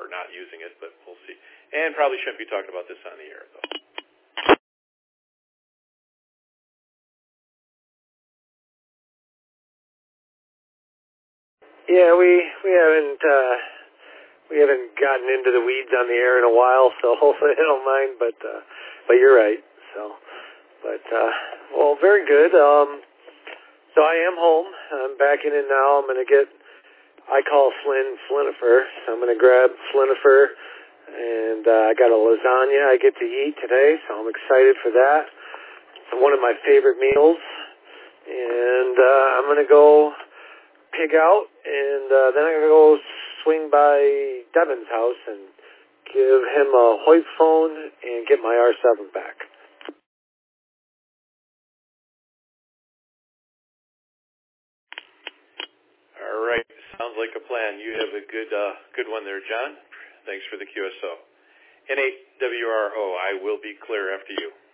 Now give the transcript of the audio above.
or not using it, but we'll see. And probably shouldn't be talking about this on the air, though. Yeah, we haven't gotten into the weeds on the air in a while, so hopefully they don't mind. But you're right. So, well, very good. So I am home. I'm back in it now. I'm gonna get. I call Flynn Flinifer. So I'm gonna grab Flinifer, and I got a lasagna I get to eat today, so I'm excited for that. It's one of my favorite meals, and I'm gonna go pig out, and then I'm going to go swing by Devin's house and give him a Hoyt phone and get my R7 back. All right. Sounds like a plan. You have a good one there, John. Thanks for the QSO. N8WRO, I will be clear after you.